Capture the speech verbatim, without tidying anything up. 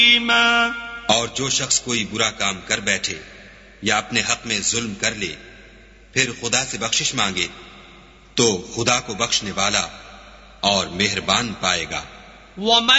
और जो शख्स कोई बुरा काम कर बैठे या अपने हक में जुल्म कर ले, फिर खुदा से बख्शिश मांगे, तो खुदा को बख्शने वाला और मेहरबान पाएगा।